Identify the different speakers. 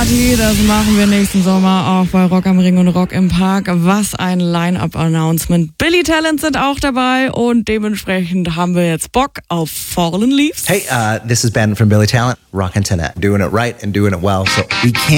Speaker 1: Party. Das machen wir nächsten Sommer auch bei Rock am Ring und Rock im Park. Was ein Line-Up-Announcement. Billy Talent sind auch dabei und dementsprechend haben wir jetzt Bock auf Fallen Leaves.
Speaker 2: Hey, this is Ben from Billy Talent, rockin' tonight, doing it right and doing it well. So we can't